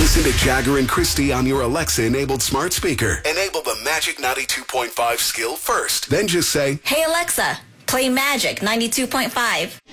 Listen to Jagger and Christy on your Alexa-enabled smart speaker. Enable the Magic 92.5 skill first. Then just say, Hey Alexa, play Magic 92.5.